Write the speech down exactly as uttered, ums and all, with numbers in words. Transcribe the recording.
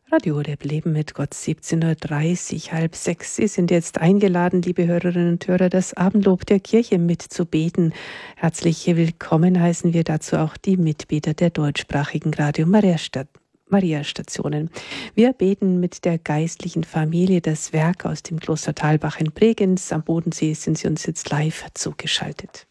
Radio Horeb Leben mit Gott, siebzehn Uhr dreißig, halb sechs. Sie sind jetzt eingeladen, liebe Hörerinnen und Hörer, das Abendlob der Kirche mitzubeten. Herzlich willkommen heißen wir dazu auch die Mitbeter der deutschsprachigen Radio Maria Stadt. Maria-Stationen. Wir beten mit der geistlichen Familie das Werk aus dem Kloster Thalbach in Bregenz. Am Bodensee sind sie uns jetzt live zugeschaltet.